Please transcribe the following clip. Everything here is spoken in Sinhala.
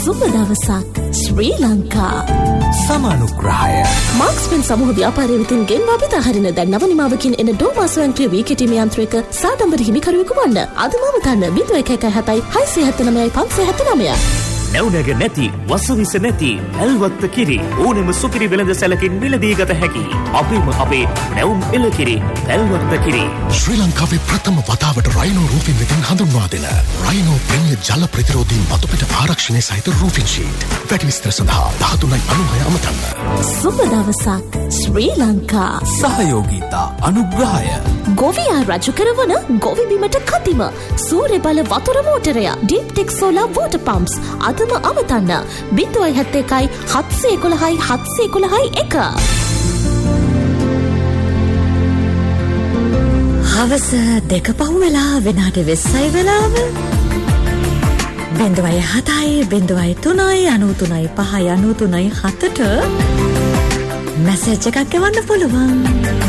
සුබ දවසක් ශ්‍රී ලංකා. සමානුග්‍රහය. මාක්ස්පෙන් සමූහ ව්‍යාපාරය වෙතින් ගෙන්වා බෙදා හරින දැන් නව නිමාවකින් එන ඩෝමා ස්වයංක්‍රීය වී කෙටීම යන්ත්‍රයක සාඩම්බර හිමිකරුවෙකු වන්න. අද මම තන්න 0117 679 579. නැවුනග නැති වසවිස නැති ඇල්වත්ත කිරි ඕනෙම සුකිරි වෙළඳ සැලකින් මිලදී ගත හැකි අපේම අපේ නැවුම් එළකිරි ඇල්වත්ත කිරි. ශ්‍රී ලංකාවේ ප්‍රථම වතාවට රයිනෝ රූෆින් වෙතින් හඳුන්වා දෙන රයිනෝ ප්‍රීමියර් ජල ප්‍රතිරෝධී මතුපිට ආරක්ෂණය සහිත රූෆින් ෂීට්. වැඩි විස්තර සඳහා 1396 අමතන්න. සුබ දවසක් ශ්‍රී ලංකා. සහයෝගීතා අනුග්‍රහය. ගොවියා රජු කරවන ගොවි බිමට කතිම සූර්ය බල වතුර මෝටරය ඩීප් ටෙක් සෝලාර් වෝටර් පම්ප්ස් අදම අවතන්න 071 711 711 හවස 2 පහුවෙලා විනාඩි 20යි වෙලාව 07 03 93 5 93 7ට මැසේජ් එකක් එවන්න පුළුවන්.